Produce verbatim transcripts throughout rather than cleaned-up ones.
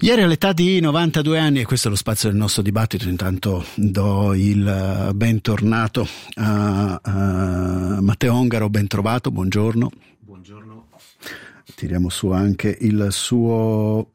Ieri all'età di novantadue anni, e questo è lo spazio del nostro dibattito, intanto do il bentornato a, a Matteo Ongaro, ben trovato, buongiorno. Buongiorno. Tiriamo su anche il suo...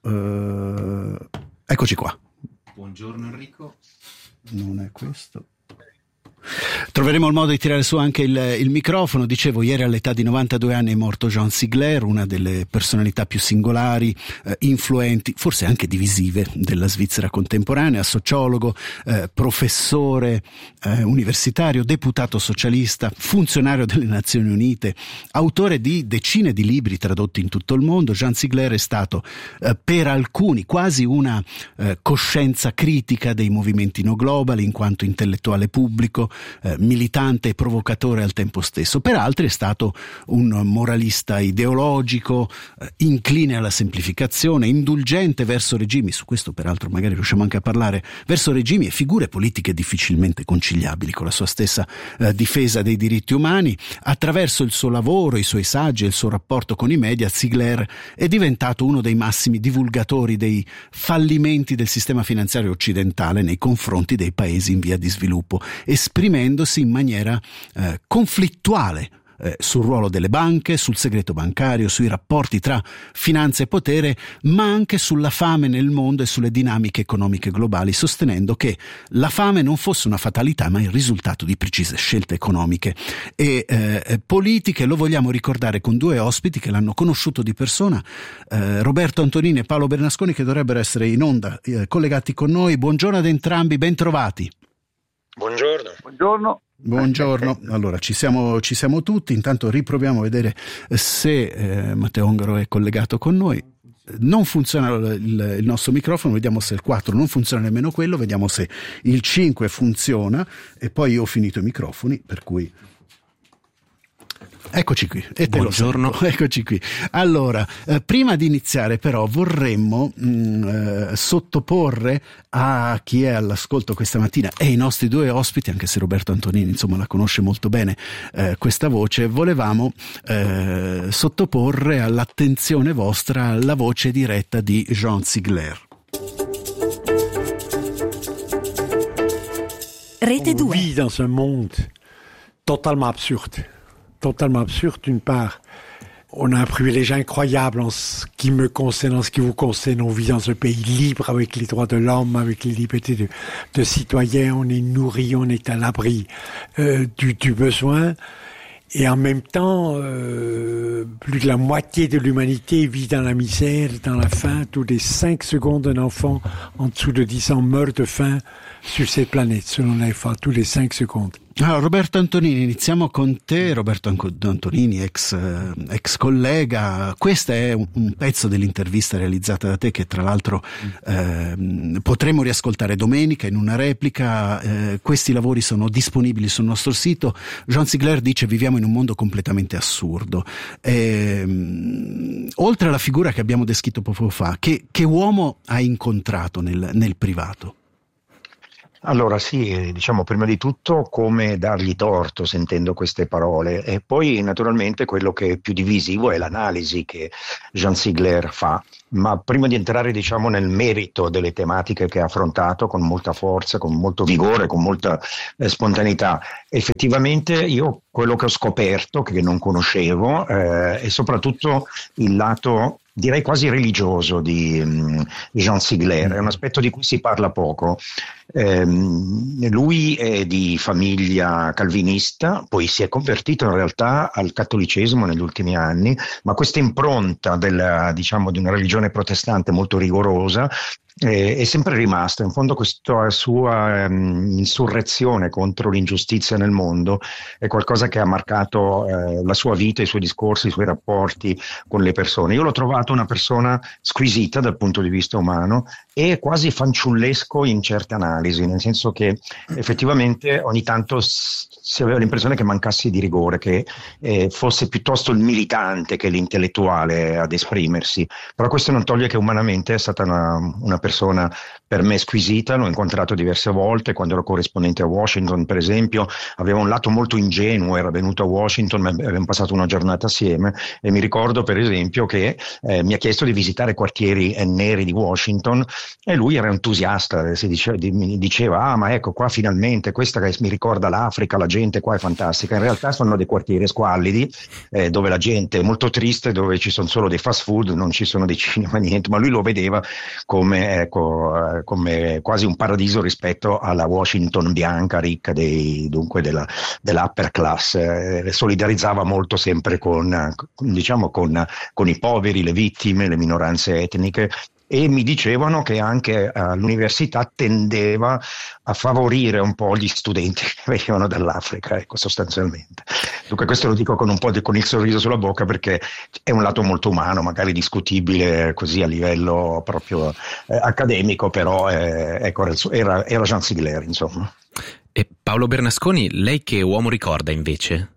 Uh, eccoci qua. Buongiorno Enrico. Non è questo. Troveremo il modo di tirare su anche il, il microfono. Dicevo, ieri all'età di novantadue anni è morto Jean Sigler, una delle personalità più singolari, eh, influenti, forse anche divisive della Svizzera contemporanea, sociologo, eh, professore eh, universitario, deputato socialista, funzionario delle Nazioni Unite, autore di decine di libri tradotti in tutto il mondo. Jean Sigler è stato eh, per alcuni quasi una eh, coscienza critica dei movimenti no global, in quanto intellettuale pubblico, Eh, militante e provocatore al tempo stesso. Per altri è stato un moralista ideologico, eh, incline alla semplificazione, indulgente verso regimi, su questo peraltro magari riusciamo anche a parlare, verso regimi e figure politiche difficilmente conciliabili con la sua stessa eh, difesa dei diritti umani. Attraverso il suo lavoro, i suoi saggi e il suo rapporto con i media, Sigler è diventato uno dei massimi divulgatori dei fallimenti del sistema finanziario occidentale nei confronti dei paesi in via di sviluppo, esprimendosi in maniera eh, conflittuale eh, sul ruolo delle banche, sul segreto bancario, sui rapporti tra finanza e potere, ma anche sulla fame nel mondo e sulle dinamiche economiche globali, sostenendo che la fame non fosse una fatalità ma il risultato di precise scelte economiche e eh, politiche. Lo vogliamo ricordare con due ospiti che l'hanno conosciuto di persona, eh, Roberto Antonini e Paolo Bernasconi, che dovrebbero essere in onda eh, collegati con noi. Buongiorno ad entrambi, ben trovati. Buongiorno. Buongiorno. Buongiorno, allora ci siamo, ci siamo tutti, intanto riproviamo a vedere se eh, Matteo Ongaro è collegato con noi. Non funziona il, il nostro microfono, vediamo se il quattro non funziona nemmeno quello, vediamo se il cinque funziona e poi io ho finito i microfoni, per cui... Eccoci qui. E te Buongiorno. Lo sapevo. Eccoci qui. Allora, eh, prima di iniziare però vorremmo mh, eh, sottoporre a chi è all'ascolto questa mattina e i nostri due ospiti, anche se Roberto Antonini insomma la conosce molto bene eh, questa voce, volevamo eh, sottoporre all'attenzione vostra la voce diretta di Jean Sigler. Rete due. On vit dans un monde totalement absurde. Totalement absurde, d'une part. On a un privilège incroyable en ce qui me concerne, en ce qui vous concerne. On vit dans un pays libre avec les droits de l'homme, avec les libertés de, de citoyens. On est nourri, on est à l'abri euh, du, du besoin. Et en même temps, euh, plus de la moitié de l'humanité vit dans la misère, dans la faim. Tous les cinq secondes, un enfant en dessous de dix ans meurt de faim sur cette planète, selon l'A F A, tous les cinq secondes. Allora, Roberto Antonini, iniziamo con te. Roberto Antonini, ex, ex collega, questo è un, un pezzo dell'intervista realizzata da te che tra l'altro eh, potremo riascoltare domenica in una replica. Eh, questi lavori sono disponibili sul nostro sito. Jean Sigler dice: viviamo in un mondo completamente assurdo. Eh, oltre alla figura che abbiamo descritto poco fa, che, che uomo hai incontrato nel, nel privato? Allora sì, diciamo prima di tutto come dargli torto sentendo queste parole e poi naturalmente quello che è più divisivo è l'analisi che Jean Sigler fa, ma prima di entrare diciamo nel merito delle tematiche che ha affrontato con molta forza, con molto vigore, con molta eh, spontaneità, effettivamente io quello che ho scoperto, che non conoscevo, eh, è soprattutto il lato direi quasi religioso di um, Jean Sigler, è un aspetto di cui si parla poco. Um, lui è di famiglia calvinista, poi si è convertito in realtà al cattolicesimo negli ultimi anni, ma questa impronta della, diciamo, di una religione protestante molto rigorosa è sempre rimasta. In fondo questa sua um, insurrezione contro l'ingiustizia nel mondo è qualcosa che ha marcato eh, la sua vita, i suoi discorsi, i suoi rapporti con le persone. Io l'ho trovato una persona squisita dal punto di vista umano e quasi fanciullesco in certe analisi, nel senso che effettivamente ogni tanto si aveva l'impressione che mancasse di rigore, che eh, fosse piuttosto il militante che l'intellettuale ad esprimersi, però questo non toglie che umanamente è stata una, una persona per me squisita, l'ho incontrato diverse volte quando ero corrispondente a Washington, per esempio. Aveva un lato molto ingenuo, era venuto a Washington, abbiamo passato una giornata assieme e mi ricordo per esempio che eh, mi ha chiesto di visitare quartieri eh, neri di Washington e lui era entusiasta, si diceva, di, mi diceva ah ma ecco qua finalmente, questa che mi ricorda l'Africa, la gente qua è fantastica. In realtà sono dei quartieri squallidi eh, dove la gente è molto triste, dove ci sono solo dei fast food, non ci sono dei cinema, niente, ma lui lo vedeva come, ecco, come quasi un paradiso rispetto alla Washington bianca, ricca dei, dunque della, dell'upper class. Eh, solidarizzava molto sempre con, diciamo, con, con i poveri, le vittime, le minoranze etniche, e mi dicevano che anche all'università tendeva a favorire un po' gli studenti che venivano dall'Africa, ecco, sostanzialmente. Dunque questo lo dico con un po' di, con il sorriso sulla bocca, perché è un lato molto umano, magari discutibile così a livello proprio eh, accademico, però eh, ecco, era, era Jean Sigler, insomma. E Paolo Bernasconi, lei che uomo ricorda invece?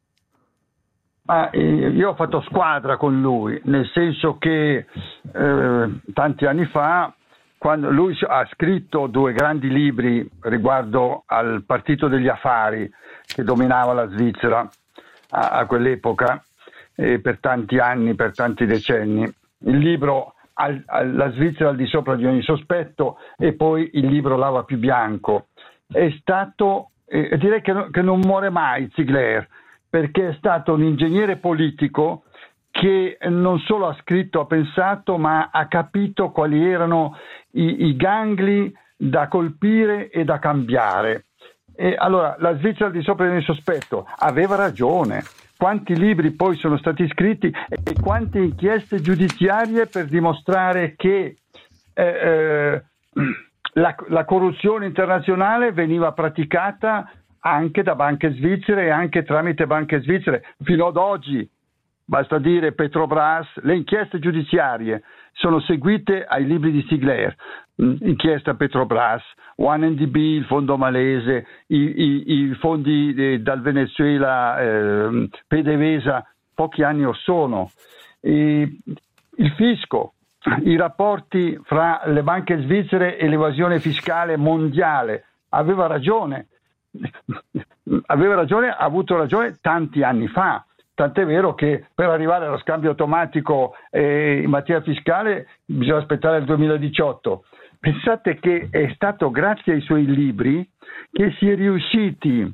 Ah, io ho fatto squadra con lui, nel senso che eh, tanti anni fa, quando lui ha scritto due grandi libri riguardo al partito degli affari che dominava la Svizzera a, a quell'epoca, eh, per tanti anni, per tanti decenni. Il libro al, al, La Svizzera al di sopra di ogni sospetto e poi il libro Lava più bianco. È stato, eh, direi che, che non muore mai Sigler, perché è stato un ingegnere politico che non solo ha scritto, ha pensato, ma ha capito quali erano i, i gangli da colpire e da cambiare. E allora, La Svizzera al di sopra di ogni sospetto aveva ragione. Quanti libri poi sono stati scritti e quante inchieste giudiziarie per dimostrare che eh, eh, la, la corruzione internazionale veniva praticata anche da banche svizzere e anche tramite banche svizzere. Fino ad oggi, basta dire Petrobras, le inchieste giudiziarie sono seguite ai libri di Sigler. Inchiesta Petrobras, uno D B, il fondo malese, i, i, i fondi eh, dal Venezuela, eh, PDVSA, pochi anni or sono. E il fisco, i rapporti fra le banche svizzere e l'evasione fiscale mondiale. Aveva ragione. Aveva ragione, ha avuto ragione tanti anni fa, tant'è vero che per arrivare allo scambio automatico eh, in materia fiscale bisogna aspettare il duemiladiciotto. Pensate che è stato grazie ai suoi libri che si è riusciti,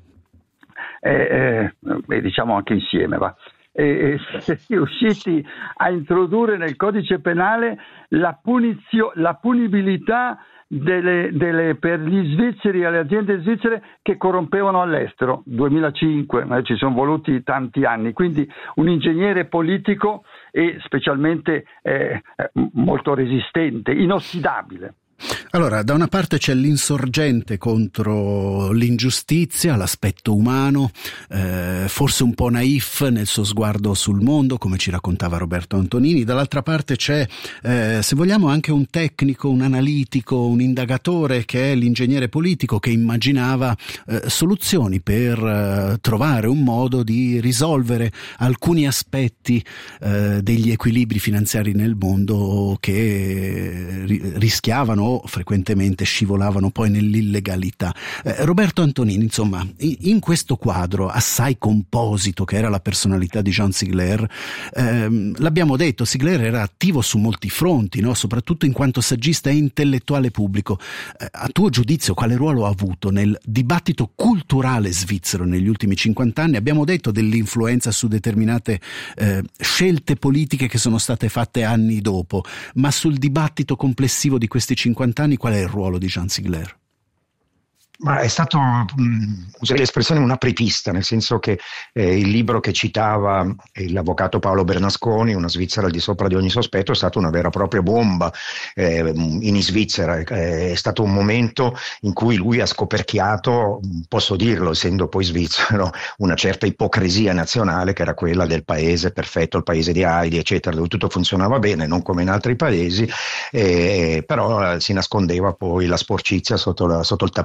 eh, eh, diciamo anche insieme, va, eh, si è riusciti a introdurre nel codice penale la, punizio, la punibilità Delle, delle, per gli svizzeri e le aziende svizzere che corrompevano all'estero. duemilacinque, ma ci sono voluti tanti anni, quindi un ingegnere politico e specialmente eh, molto resistente, inossidabile. Allora, da una parte c'è l'insorgente contro l'ingiustizia, l'aspetto umano, eh, forse un po' naif nel suo sguardo sul mondo, come ci raccontava Roberto Antonini. Dall'altra parte c'è, eh, se vogliamo, anche un tecnico, un analitico, un indagatore che è l'ingegnere politico che immaginava eh, soluzioni per eh, trovare un modo di risolvere alcuni aspetti eh, degli equilibri finanziari nel mondo che ri- rischiavano frequentemente scivolavano poi nell'illegalità. Eh, Roberto Antonini, insomma, in, in questo quadro assai composito che era la personalità di Jean Sigler, ehm, l'abbiamo detto, Sigler era attivo su molti fronti, no? Soprattutto in quanto saggista e intellettuale pubblico. Eh, a tuo giudizio, quale ruolo ha avuto nel dibattito culturale svizzero negli ultimi cinquanta anni? Abbiamo detto dell'influenza su determinate eh, scelte politiche che sono state fatte anni dopo, ma sul dibattito complessivo di questi cinquanta anni qual è il ruolo di Jean Sigler? Ma è stato, userei l'espressione, un apripista, nel senso che eh, il libro che citava l'avvocato Paolo Bernasconi, Una Svizzera al di sopra di ogni sospetto, è stata una vera e propria bomba eh, in Svizzera. Eh, è stato un momento in cui lui ha scoperchiato, posso dirlo essendo poi svizzero, una certa ipocrisia nazionale che era quella del paese perfetto, il paese di Heidi, eccetera, dove tutto funzionava bene, non come in altri paesi, eh, però si nascondeva poi la sporcizia sotto, la, sotto il tappeto.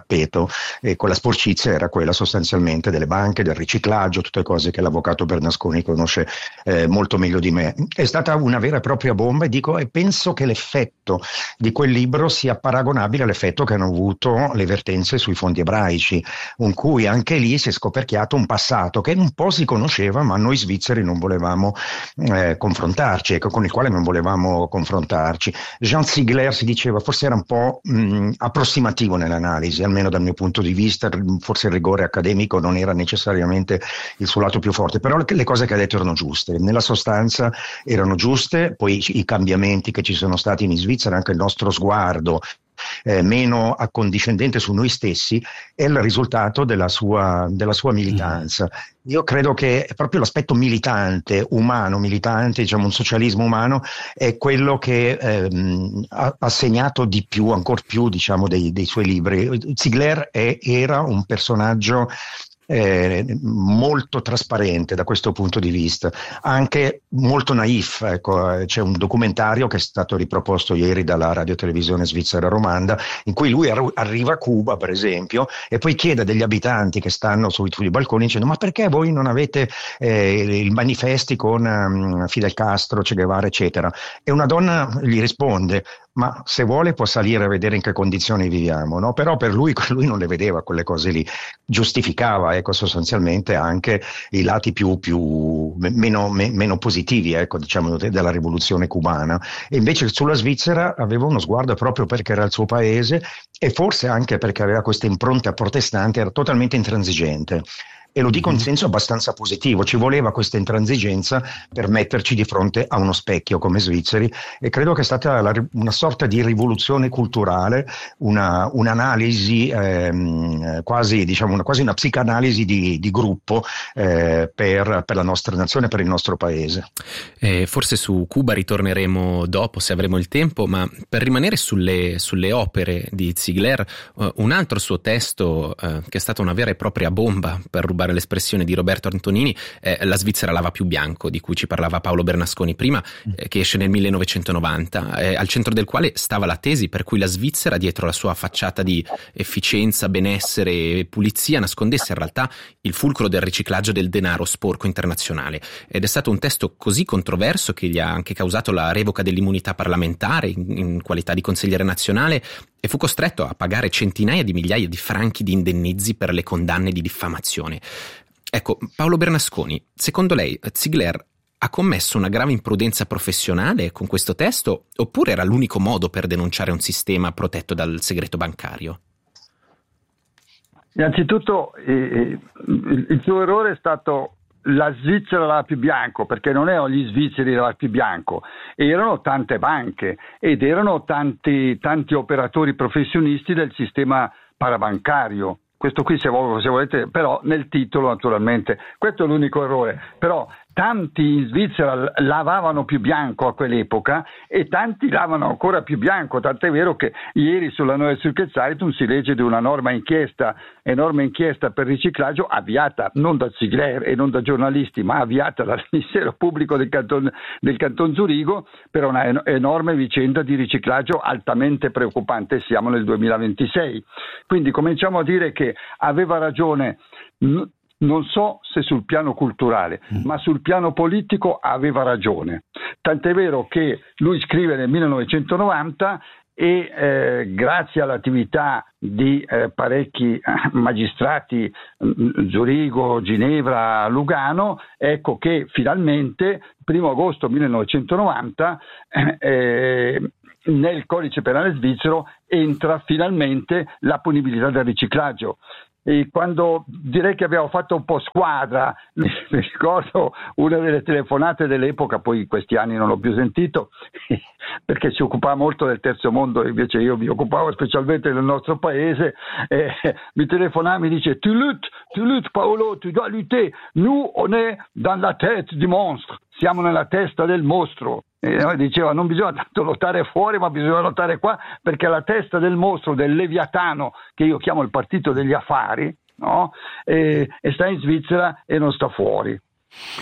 fatto, e quella sporcizia era quella sostanzialmente delle banche, del riciclaggio, tutte cose che l'avvocato Bernasconi conosce eh, molto meglio di me. È stata una vera e propria bomba, e dico, e penso che l'effetto di quel libro sia paragonabile all'effetto che hanno avuto le vertenze sui fondi ebraici, in cui anche lì si è scoperchiato un passato che un po' si conosceva, ma noi svizzeri non volevamo eh, confrontarci, ecco, con il quale non volevamo confrontarci. Jean Ziegler, si diceva, forse era un po' mh, approssimativo nell'analisi, almeno dal mio punto di vista, forse il rigore accademico non era necessariamente il suo lato più forte, però le cose che ha detto erano giuste, nella sostanza erano giuste. Poi i cambiamenti che ci sono stati in Svizzera, anche il nostro sguardo Eh, meno accondiscendente su noi stessi, è il risultato della sua, della sua militanza. Io credo che proprio l'aspetto militante, umano, militante, diciamo un socialismo umano, è quello che ehm, ha, ha segnato di più, ancor più, diciamo, dei, dei suoi libri. Ziegler è, era un personaggio Eh, molto trasparente da questo punto di vista, anche molto naif. Ecco, c'è un documentario che è stato riproposto ieri dalla radiotelevisione svizzera romanda, in cui lui ar- arriva a Cuba, per esempio, e poi chiede degli abitanti che stanno sui, sui balconi dicendo: ma perché voi non avete eh, i manifesti con um, Fidel Castro, Che Guevara, eccetera? E una donna gli risponde: ma se vuole può salire a vedere in che condizioni viviamo, no? Però per lui, lui non le vedeva quelle cose lì, giustificava, ecco, sostanzialmente anche i lati più, più meno, me, meno positivi, ecco, diciamo, della rivoluzione cubana. E invece sulla Svizzera aveva uno sguardo, proprio perché era il suo paese e forse anche perché aveva questa impronta protestante, era totalmente intransigente. E lo dico in senso abbastanza positivo, ci voleva questa intransigenza per metterci di fronte a uno specchio come svizzeri, e credo che è stata la, una sorta di rivoluzione culturale, una, un'analisi ehm, quasi, diciamo, una, quasi una psicanalisi di, di gruppo eh, per, per la nostra nazione, per il nostro paese. Eh, forse su Cuba ritorneremo dopo, se avremo il tempo, ma per rimanere sulle, sulle opere di Ziegler, uh, un altro suo testo uh, che è stata una vera e propria bomba, per rubare l'espressione di Roberto Antonini, è La Svizzera lava più bianco, di cui ci parlava Paolo Bernasconi prima, eh, che esce nel millenovecentonovanta, eh, al centro del quale stava la tesi per cui la Svizzera, dietro la sua facciata di efficienza, benessere e pulizia, nascondesse in realtà il fulcro del riciclaggio del denaro sporco internazionale. Ed è stato un testo così controverso che gli ha anche causato la revoca dell'immunità parlamentare in, in qualità di consigliere nazionale, e fu costretto a pagare centinaia di migliaia di franchi di indennizi per le condanne di diffamazione. Ecco, Paolo Bernasconi, secondo lei Ziegler ha commesso una grave imprudenza professionale con questo testo, oppure era l'unico modo per denunciare un sistema protetto dal segreto bancario? Innanzitutto eh, il suo errore è stato: la Svizzera lava più bianco, perché non erano gli svizzeri lava più bianco, erano tante banche ed erano tanti, tanti operatori professionisti del sistema parabancario. Questo qui, se, vol- se volete, però nel titolo naturalmente, questo è l'unico errore. Però tanti in Svizzera lavavano più bianco a quell'epoca e tanti lavano ancora più bianco, tant'è vero che ieri sulla Neue Zürcher Zeitung si legge di una norma inchiesta, enorme inchiesta per riciclaggio avviata non da Ziegler e non da giornalisti, ma avviata dal Ministero Pubblico del Canton, del Canton Zurigo, per una en- enorme vicenda di riciclaggio altamente preoccupante. Siamo nel duemilaventisei, quindi cominciamo a dire che aveva ragione. N- Non so se sul piano culturale, ma sul piano politico aveva ragione. Tant'è vero che lui scrive nel millenovecentonovanta e eh, grazie all'attività di eh, parecchi magistrati, Zurigo, Ginevra, Lugano, ecco che finalmente, primo agosto millenovecentonovanta, eh, nel codice penale svizzero entra finalmente la punibilità del riciclaggio. E quando direi che abbiamo fatto un po' squadra, mi ricordo una delle telefonate dell'epoca, poi in questi anni non l'ho più sentito perché si occupava molto del terzo mondo, invece io mi occupavo specialmente del nostro paese, eh, mi telefonava, mi dice: tu luttes, tu luttes Paolo, tu dois lutter, nous on est dans la tête du monstre, siamo nella testa del mostro. E noi diceva: non bisogna tanto lottare fuori, ma bisogna lottare qua, perché la testa del mostro, del Leviatano, che io chiamo il partito degli affari, no? e, e sta in Svizzera e non sta fuori.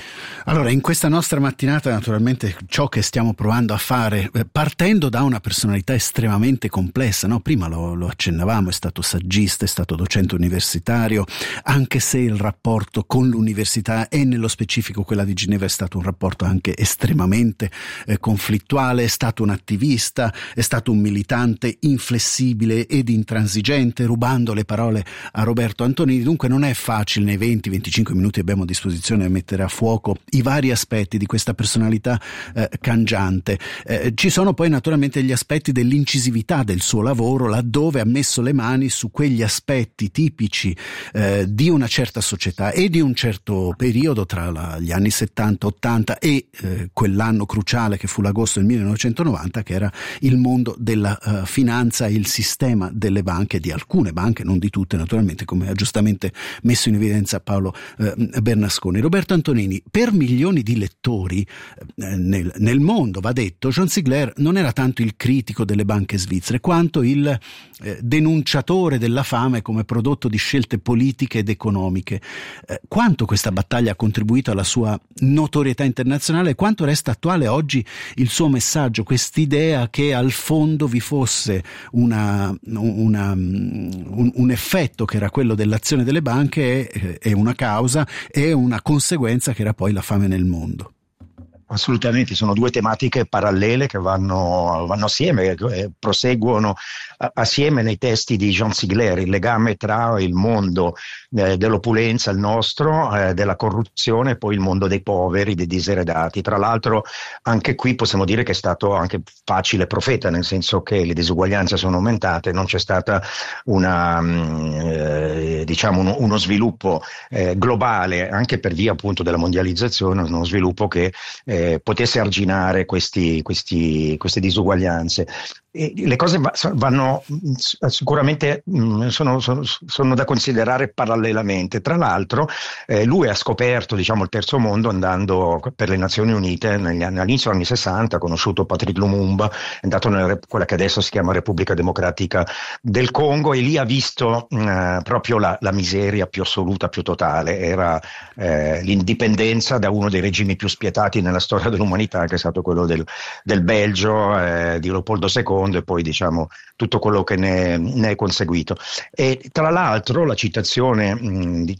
Allora, in questa nostra mattinata, naturalmente, ciò che stiamo provando a fare, eh, partendo da una personalità estremamente complessa, no? Prima lo, lo accennavamo, è stato saggista, è stato docente universitario, anche se il rapporto con l'università e nello specifico quella di Ginevra è stato un rapporto anche estremamente eh, conflittuale, è stato un attivista, è stato un militante inflessibile ed intransigente, rubando le parole a Roberto Antonini. Dunque non è facile nei venti venticinque minuti che abbiamo a disposizione mettere a fuoco i vari aspetti di questa personalità eh, cangiante. Eh, ci sono poi naturalmente gli aspetti dell'incisività del suo lavoro, laddove ha messo le mani su quegli aspetti tipici eh, di una certa società e di un certo periodo tra la, gli anni settanta ottanta e eh, quell'anno cruciale che fu l'agosto del millenovecentonovanta, che era il mondo della uh, finanza e il sistema delle banche, di alcune banche, non di tutte naturalmente, come ha giustamente messo in evidenza Paolo eh, Bernasconi. Roberto Antonini, per milioni di lettori eh, nel, nel mondo, va detto, Jean Sigler non era tanto il critico delle banche svizzere quanto il eh, denunciatore della fame come prodotto di scelte politiche ed economiche. Eh, quanto questa battaglia ha contribuito alla sua notorietà internazionale e quanto resta attuale oggi il suo messaggio, quest'idea che al fondo vi fosse una, una, un, un effetto che era quello dell'azione delle banche e, e una causa e una conseguenza che era poi la fame nel mondo? Assolutamente, sono due tematiche parallele che vanno, vanno assieme, eh, proseguono a, assieme nei testi di Jean Sigler, il legame tra il mondo eh, dell'opulenza, il nostro, eh, della corruzione, e poi il mondo dei poveri, dei diseredati. Tra l'altro anche qui possiamo dire che è stato anche facile profeta, nel senso che le disuguaglianze sono aumentate, non c'è stata una, eh, diciamo uno, uno sviluppo eh, globale, anche per via appunto della mondializzazione, uno sviluppo che eh, Eh, potesse arginare questi, questi, queste disuguaglianze. E le cose vanno sicuramente sono, sono, sono da considerare parallelamente. Tra l'altro eh, lui ha scoperto, diciamo, il terzo mondo andando per le Nazioni Unite negli anni, all'inizio degli anni sessanta, ha conosciuto Patrice Lumumba, è andato nella quella che adesso si chiama Repubblica Democratica del Congo, e lì ha visto eh, proprio la, la miseria più assoluta, più totale. Era eh, l'indipendenza da uno dei regimi più spietati nella storia dell'umanità, che è stato quello del, del Belgio, eh, di Leopoldo secondo, e poi diciamo tutto quello che ne, ne è conseguito. E tra l'altro la citazione mh, di,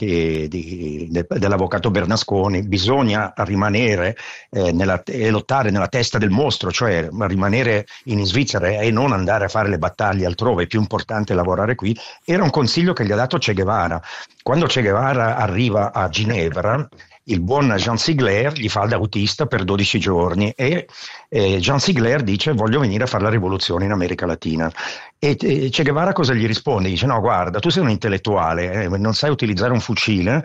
di, de, dell'avvocato Bernasconi: bisogna rimanere eh, nella, e lottare nella testa del mostro, cioè rimanere in Svizzera e non andare a fare le battaglie altrove, è più importante lavorare qui, era un consiglio che gli ha dato Che Guevara. Quando Che Guevara arriva a Ginevra, il buon Jean Sigler gli fa da autista per dodici giorni e eh, Jean Sigler dice: voglio venire a fare la rivoluzione in America Latina. E eh, Che Guevara cosa gli risponde? Dice: no, guarda, tu sei un intellettuale, eh, non sai utilizzare un fucile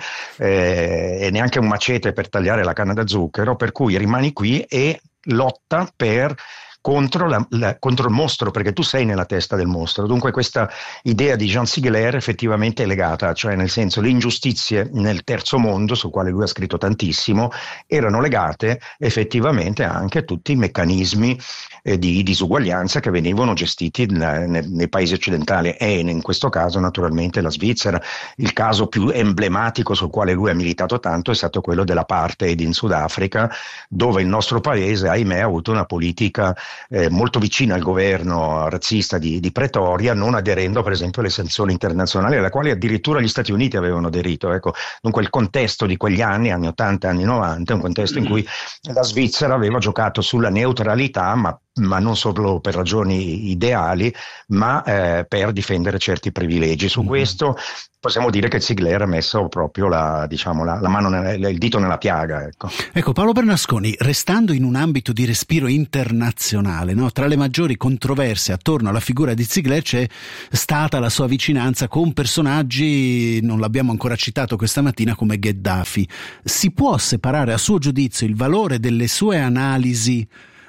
eh, e neanche un macete per tagliare la canna da zucchero, per cui rimani qui e lotta per Contro, la, la, contro il mostro, perché tu sei nella testa del mostro. Dunque questa idea di Jean Sigler effettivamente è legata, cioè nel senso le ingiustizie nel terzo mondo, sul quale lui ha scritto tantissimo, erano legate effettivamente anche a tutti i meccanismi eh, di disuguaglianza che venivano gestiti na, ne, nei paesi occidentali, e in questo caso naturalmente la Svizzera. Il caso più emblematico sul quale lui ha militato tanto è stato quello dell'apartheid in Sudafrica, dove il nostro paese, ahimè, ha avuto una politica Eh, molto vicina al governo razzista di, di Pretoria, non aderendo per esempio alle sanzioni internazionali, alla quale addirittura gli Stati Uniti avevano aderito. Ecco, dunque il contesto di quegli anni, anni ottanta, anni novanta, è un contesto in cui la Svizzera aveva giocato sulla neutralità, ma ma non solo per ragioni ideali, ma eh, per difendere certi privilegi. Su mm-hmm. questo possiamo dire che Sigler ha messo proprio la, diciamo, la, la mano nel, il dito nella piaga. Ecco. ecco, Paolo Bernasconi, restando in un ambito di respiro internazionale, no? Tra le maggiori controversie attorno alla figura di Sigler c'è stata la sua vicinanza con personaggi, non l'abbiamo ancora citato questa mattina, come Gheddafi. Si può separare, a suo giudizio, il valore delle sue analisi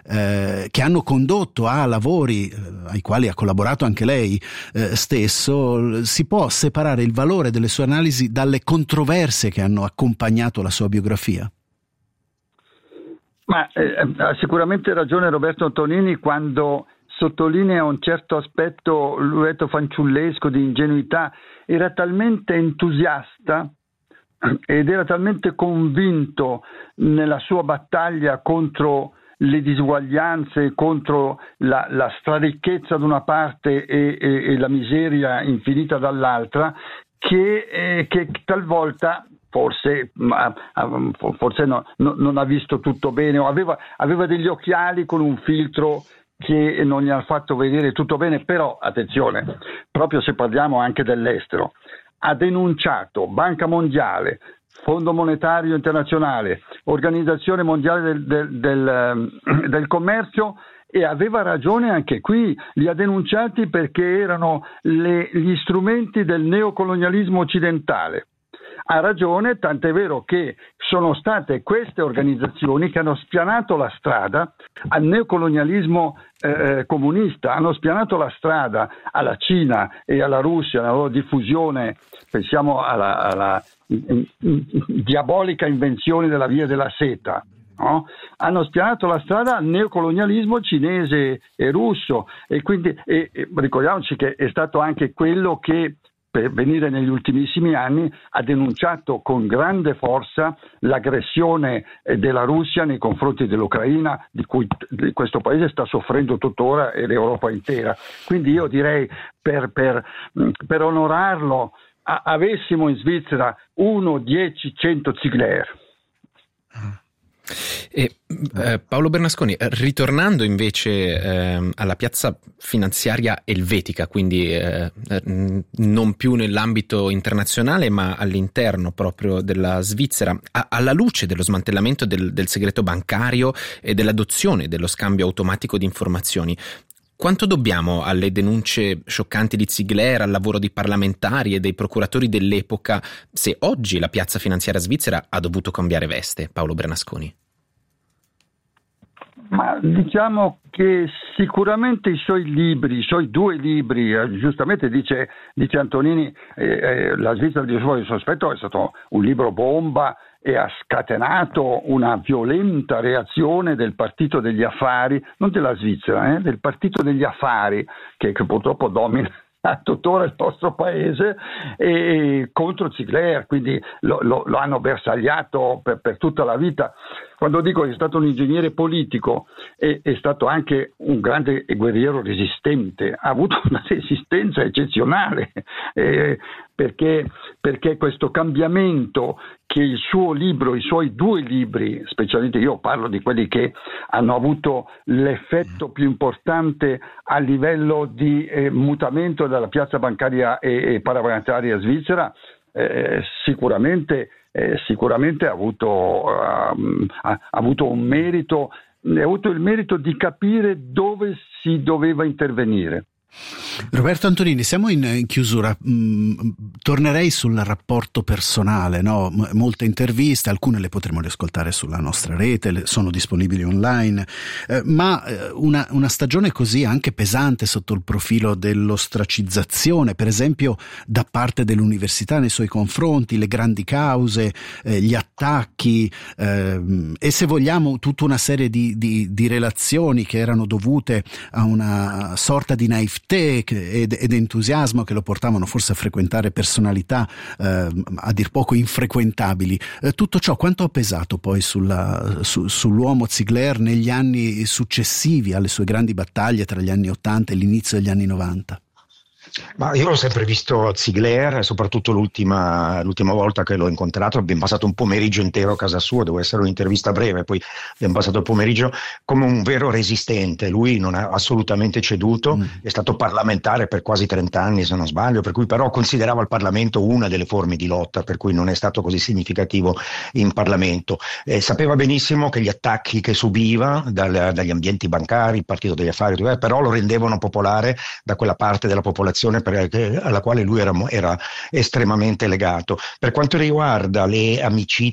Eh, che hanno condotto a lavori eh, ai quali ha collaborato anche lei eh, stesso? Si può separare il valore delle sue analisi dalle controversie che hanno accompagnato la sua biografia? Ma eh, ha sicuramente ragione Roberto Antonini quando sottolinea un certo aspetto, lui detto fanciullesco, di ingenuità. Era talmente entusiasta ed era talmente convinto nella sua battaglia contro le disuguaglianze, contro la, la straricchezza da una parte e, e, e la miseria infinita dall'altra, che, eh, che talvolta forse, ma, forse no, no, non ha visto tutto bene, o aveva, aveva degli occhiali con un filtro che non gli ha fatto vedere tutto bene. Però attenzione, proprio se parliamo anche dell'estero, ha denunciato Banca Mondiale, Fondo Monetario Internazionale, Organizzazione Mondiale del, del, del, del Commercio, e aveva ragione anche qui, li ha denunciati perché erano le, gli strumenti del neocolonialismo occidentale. Ha ragione, tant'è vero che sono state queste organizzazioni che hanno spianato la strada al neocolonialismo eh, comunista, hanno spianato la strada alla Cina e alla Russia, alla loro diffusione. Pensiamo alla, alla in, in, in, diabolica invenzione della via della seta. No? Hanno spianato la strada al neocolonialismo cinese e russo, e quindi e, e, ricordiamoci che è stato anche quello che, per venire negli ultimissimi anni, ha denunciato con grande forza l'aggressione della Russia nei confronti dell'Ucraina, di cui di questo paese sta soffrendo tuttora, e l'Europa intera. Quindi io direi, per, per, per onorarlo, a, avessimo in Svizzera uno, dieci, cento Ziegler. E, eh, Paolo Bernasconi, ritornando invece eh, alla piazza finanziaria elvetica, quindi eh, non più nell'ambito internazionale ma all'interno proprio della Svizzera, a, alla luce dello smantellamento del, del segreto bancario e dell'adozione dello scambio automatico di informazioni, quanto dobbiamo alle denunce scioccanti di Ziegler, al lavoro di parlamentari e dei procuratori dell'epoca, se oggi la piazza finanziaria svizzera ha dovuto cambiare veste, Paolo Bernasconi? Ma diciamo che sicuramente i suoi libri, i suoi due libri, eh, giustamente dice, dice Antonini, eh, eh, La Svizzera di suo sospetto è stato un libro bomba e ha scatenato una violenta reazione del partito degli affari, non della Svizzera, eh, del partito degli affari, che, che purtroppo domina tuttora il nostro paese, e contro Ziegler, quindi lo, lo, lo hanno bersagliato per, per tutta la vita. Quando dico che è stato un ingegnere politico, è, è stato anche un grande guerriero resistente, ha avuto una resistenza eccezionale, eh, perché, perché questo cambiamento che il suo libro, i suoi due libri, specialmente io parlo di quelli che hanno avuto l'effetto più importante a livello di eh, mutamento della piazza bancaria e, e parabancaria svizzera, eh, sicuramente Eh, sicuramente ha avuto, uh, ha, ha avuto un merito, ha avuto il merito di capire dove si doveva intervenire. Roberto Antonini, siamo in, in chiusura. Mm, tornerei sul rapporto personale, no? M- molte interviste, alcune le potremo riascoltare sulla nostra rete, le, sono disponibili online, eh, ma eh, una, una stagione così anche pesante sotto il profilo dell'ostracizzazione, per esempio da parte dell'università nei suoi confronti, le grandi cause, eh, gli attacchi, eh, e se vogliamo tutta una serie di, di, di relazioni che erano dovute a una sorta di naivtà ed, ed entusiasmo che lo portavano forse a frequentare personalità eh, a dir poco infrequentabili. Eh, tutto ciò quanto ha pesato poi sulla, su, sull'uomo Ziegler negli anni successivi alle sue grandi battaglie tra gli anni ottanta e l'inizio degli anni novanta? Ma io l'ho sempre visto Ziegler, soprattutto l'ultima, l'ultima volta che l'ho incontrato, abbiamo passato un pomeriggio intero a casa sua, doveva essere un'intervista breve, poi abbiamo passato il pomeriggio come un vero resistente. Lui non ha assolutamente ceduto, mm. è stato parlamentare per quasi trenta anni se non sbaglio, per cui però considerava il Parlamento una delle forme di lotta, per cui non è stato così significativo in Parlamento. Eh, sapeva benissimo che gli attacchi che subiva dal, dagli ambienti bancari, il partito degli affari, però lo rendevano popolare da quella parte della popolazione per, alla quale lui era, era estremamente legato. Per quanto riguarda le amicizie